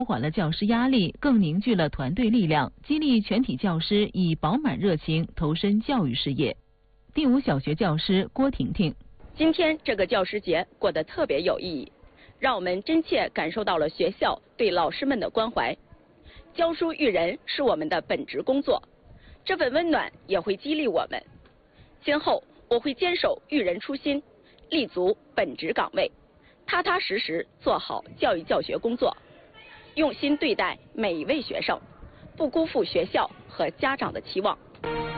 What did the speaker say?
缓了教师压力，更凝聚了团队力量，激励全体教师以饱满热情投身教育事业。第5小学教师郭婷婷： 今天这个教师节过得特别有意义，让我们真切感受到了学校对老师们的关怀。教书育人是我们的本职工作，这份温暖也会激励我们。今后我会坚守育人初心，立足本职岗位，踏踏实实做好教育教学工作，用心对待每一位学生，不辜负学校和家长的期望。